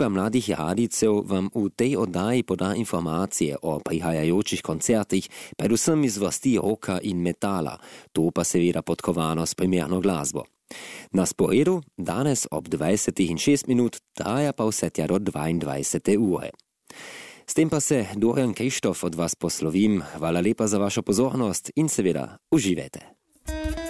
Ekipa mladih jadicev vam v tej oddaji poda informacije o prihajajočih koncertih, predvsem iz vrsti rocka in metala, to pa seveda podkovano s primerno glasbo. Na sporedu danes ob 20:06, traja pa vse tja do 22. ure. S tem pa se Dorian Krištof od vas poslovim. Hvala lepa za vašo pozornost in seveda uživajte.